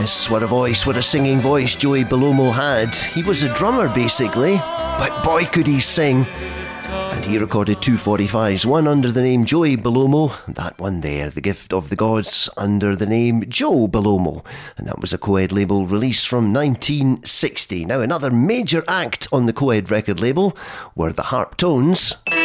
Yes, what a voice, what a singing voice Joey Bellomo had. He was a drummer basically, but boy could he sing. And he recorded 245s, one under the name Joey Bellomo, and that one there, The Gift of the Gods, under the name Joe Bellomo. And that was a Coed label release from 1960. Now another major act on the Coed record label were the Harp Tones.